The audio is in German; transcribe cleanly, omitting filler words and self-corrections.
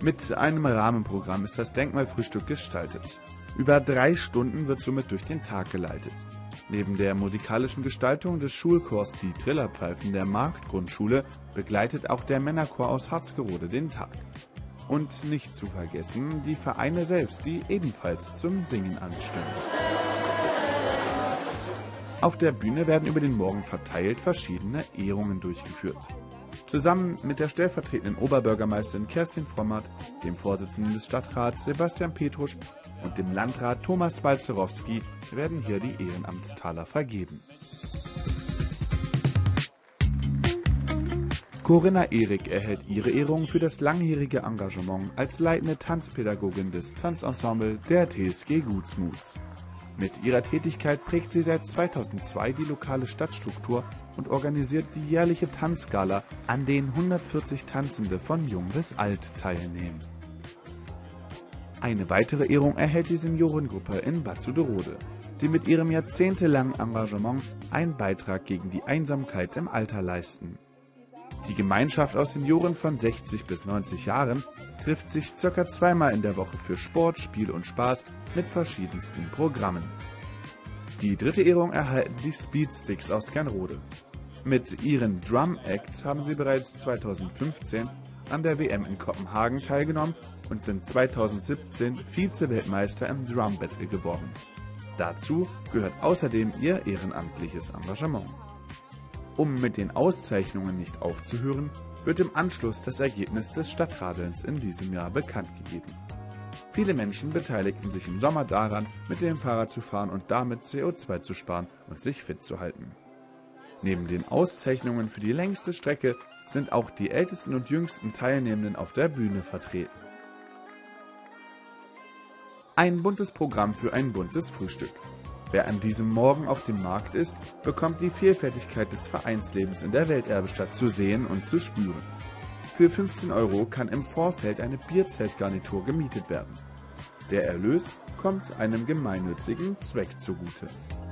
Mit einem Rahmenprogramm ist das Denkmalfrühstück gestaltet. Über 3 Stunden wird somit durch den Tag geleitet. Neben der musikalischen Gestaltung des Schulchors Die Trillerpfeifen der Marktgrundschule begleitet auch der Männerchor aus Harzgerode den Tag. Und nicht zu vergessen die Vereine selbst, die ebenfalls zum Singen anstimmen. Auf der Bühne werden über den Morgen verteilt verschiedene Ehrungen durchgeführt. Zusammen mit der stellvertretenden Oberbürgermeisterin Kerstin Frommert, dem Vorsitzenden des Stadtrats Sebastian Petrusch und dem Landrat Thomas Balzerowski werden hier die Ehrenamtstaler vergeben. Corinna Ehrig erhält ihre Ehrung für das langjährige Engagement als leitende Tanzpädagogin des Tanzensemble der TSG Gutsmuts. Mit ihrer Tätigkeit prägt sie seit 2002 die lokale Stadtstruktur und organisiert die jährliche Tanzgala, an denen 140 Tanzende von jung bis alt teilnehmen. Eine weitere Ehrung erhält die Seniorengruppe in Bad Suderode, die mit ihrem jahrzehntelangen Engagement einen Beitrag gegen die Einsamkeit im Alter leisten. Die Gemeinschaft aus Senioren von 60 bis 90 Jahren trifft sich ca. 2-mal in der Woche für Sport, Spiel und Spaß mit verschiedensten Programmen. Die dritte Ehrung erhalten die Speedsticks aus Gernrode. Mit ihren Drum Acts haben sie bereits 2015 an der WM in Kopenhagen teilgenommen und sind 2017 Vize-Weltmeister im Drum Battle geworden. Dazu gehört außerdem ihr ehrenamtliches Engagement. Um mit den Auszeichnungen nicht aufzuhören, wird im Anschluss das Ergebnis des Stadtradelns in diesem Jahr bekannt gegeben. Viele Menschen beteiligten sich im Sommer daran, mit dem Fahrrad zu fahren und damit CO2 zu sparen und sich fit zu halten. Neben den Auszeichnungen für die längste Strecke sind auch die ältesten und jüngsten Teilnehmenden auf der Bühne vertreten. Ein buntes Programm für ein buntes Frühstück. Wer an diesem Morgen auf dem Markt ist, bekommt die Vielfältigkeit des Vereinslebens in der Welterbestadt zu sehen und zu spüren. Für 15 € kann im Vorfeld eine Bierzeltgarnitur gemietet werden. Der Erlös kommt einem gemeinnützigen Zweck zugute.